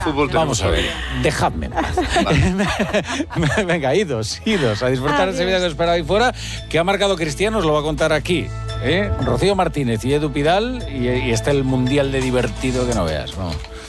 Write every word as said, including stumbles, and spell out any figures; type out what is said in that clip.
Fútbol Vamos a ver, dejadme en paz. Venga, idos, idos, a disfrutar de ese vídeo que os espera ahí fuera, que ha marcado Cristiano, os lo va a contar aquí. ¿eh? Rocío Martínez y Edu Pidal, y, y está el mundial de divertido que no veas. Vamos.